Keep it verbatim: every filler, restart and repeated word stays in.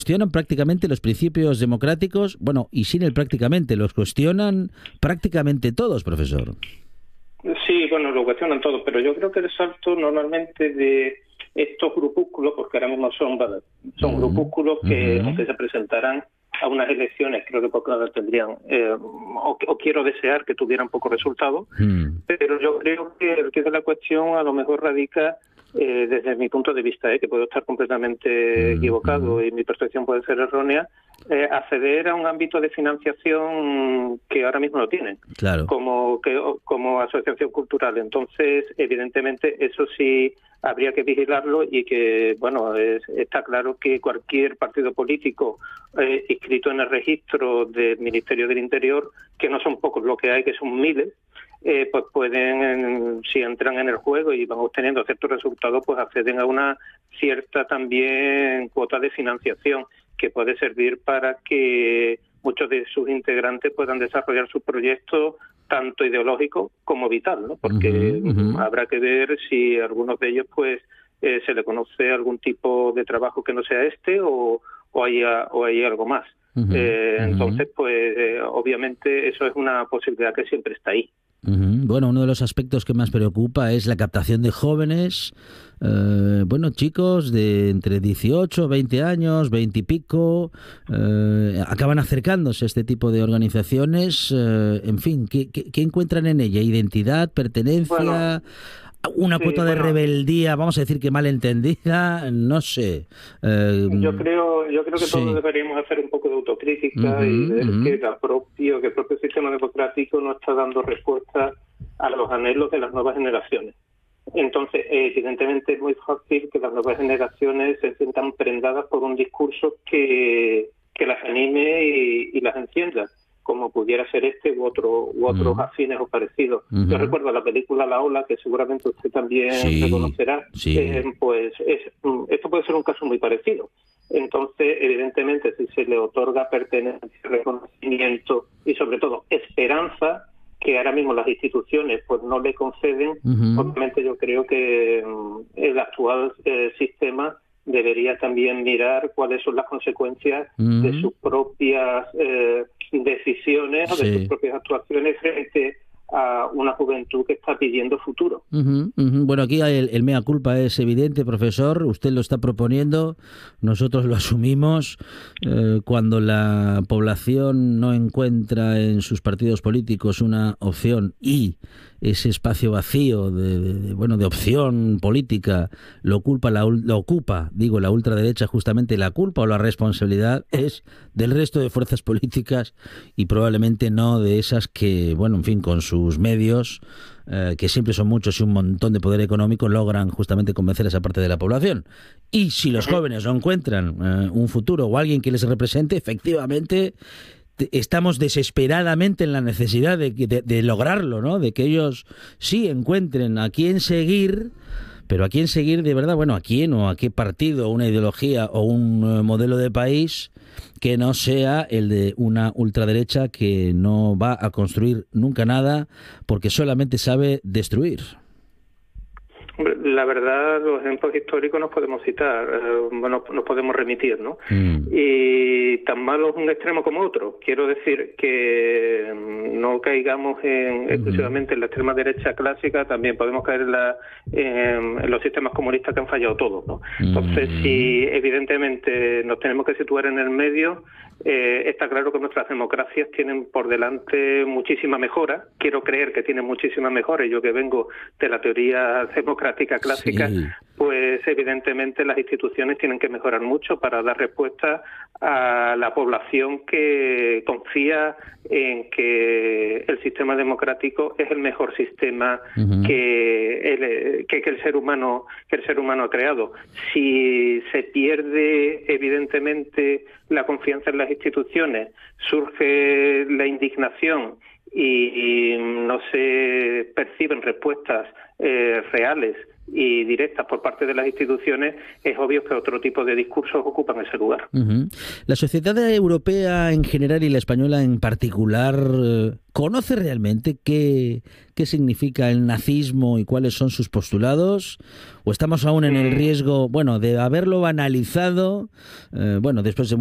cuestionan prácticamente los principios democráticos, bueno, y sin el prácticamente, los cuestionan prácticamente todos, profesor. Sí, bueno, lo cuestionan todo, pero yo creo que el salto normalmente de estos grupúsculos, porque ahora mismo son, son uh-huh. grupúsculos que, uh-huh. aunque se presentarán a unas elecciones, creo que pocas tendrían, eh, o, o quiero desear que tuvieran poco resultado, uh-huh. pero yo creo que el que de la cuestión a lo mejor radica Eh, desde mi punto de vista, eh, que puedo estar completamente mm, equivocado mm. y mi percepción puede ser errónea, eh, acceder a un ámbito de financiación que ahora mismo no tienen, claro. como, que, como asociación cultural. Entonces, evidentemente, eso sí habría que vigilarlo y que, bueno, es, está claro que cualquier partido político eh, inscrito en el registro del Ministerio del Interior, que no son pocos lo que hay, que son miles, Eh, pues pueden, si entran en el juego y van obteniendo ciertos resultados, pues acceden a una cierta también cuota de financiación que puede servir para que muchos de sus integrantes puedan desarrollar sus proyectos tanto ideológicos como vital, ¿no? Porque uh-huh, uh-huh. habrá que ver si a algunos de ellos pues eh, se le conoce algún tipo de trabajo que no sea este o, o, hay, o hay algo más. Uh-huh, eh, uh-huh. Entonces, pues eh, obviamente eso es una posibilidad que siempre está ahí. Uh-huh. Bueno, uno de los aspectos que más preocupa es la captación de jóvenes, eh, bueno, chicos de entre dieciocho, veinte años, veinte y pico, eh, acaban acercándose a este tipo de organizaciones, eh, en fin, ¿qué, qué, qué encuentran en ella? ¿Identidad, pertenencia, bueno, una sí, cuota de bueno, rebeldía, vamos a decir que malentendida? No sé. Eh, yo creo yo creo que sí. todos deberíamos hacer un poco de autocrítica uh-huh, y ver uh-huh. que, la propio, que el propio sistema democrático no está dando respuesta a los anhelos de las nuevas generaciones. Entonces, eh, evidentemente es muy fácil que las nuevas generaciones se sientan prendadas por un discurso que, que las anime y, y las encienda, como pudiera ser este u otro u otros uh-huh. afines o parecidos. Uh-huh. Yo recuerdo la película La Ola, que seguramente usted también sí, reconocerá, sí. eh, pues es, esto puede ser un caso muy parecido. Entonces, evidentemente, si se le otorga pertenencia, reconocimiento y sobre todo esperanza, que ahora mismo las instituciones pues no le conceden, uh-huh. obviamente yo creo que um, el actual eh, sistema debería también mirar cuáles son las consecuencias uh-huh. de sus propias eh, decisiones sí. o de sus propias actuaciones frente a una juventud que está pidiendo futuro. Uh-huh, uh-huh. Bueno, aquí el, el mea culpa es evidente, profesor, usted lo está proponiendo, nosotros lo asumimos. Eh, cuando la población no encuentra en sus partidos políticos una opción y ese espacio vacío de, de, de bueno de opción política lo ocupa la lo ocupa digo la ultraderecha, justamente la culpa o la responsabilidad es del resto de fuerzas políticas y probablemente no de esas que, bueno, en fin, con sus medios, eh, que siempre son muchos y un montón de poder económico, logran justamente convencer a esa parte de la población. Y si los jóvenes no encuentran eh, un futuro o alguien que les represente, efectivamente estamos desesperadamente en la necesidad de, de, de lograrlo, ¿no? De que ellos sí encuentren a quién seguir, pero a quién seguir de verdad, bueno, a quién o a qué partido, una ideología o un uh, modelo de país que no sea el de una ultraderecha que no va a construir nunca nada porque solamente sabe destruir. La verdad, los ejemplos históricos nos podemos citar, eh, bueno, nos podemos remitir, ¿no? Mm. Y tan malo es un extremo como otro. Quiero decir que no caigamos en, exclusivamente en la extrema derecha clásica, también podemos caer en, la, en, en los sistemas comunistas que han fallado todos, ¿no? Entonces, mm. si evidentemente nos tenemos que situar en el medio, eh, está claro que nuestras democracias tienen por delante muchísima mejora. Quiero creer que tienen muchísima mejora, y yo que vengo de la teoría democrática clásica, sí. pues evidentemente las instituciones tienen que mejorar mucho para dar respuesta a la población que confía en que el sistema democrático es el mejor sistema uh-huh. que, el, que, que el ser humano que el ser humano ha creado. Si se pierde evidentemente la confianza en las instituciones, surge la indignación y, y no se perciben respuestas eh, reales y directas por parte de las instituciones, es obvio que otro tipo de discursos ocupan ese lugar. Uh-huh. La sociedad europea en general y la española en particular, eh, ¿conoce realmente qué, qué significa el nazismo y cuáles son sus postulados? ¿O estamos aún en el riesgo, bueno, de haberlo banalizado, eh, bueno, después de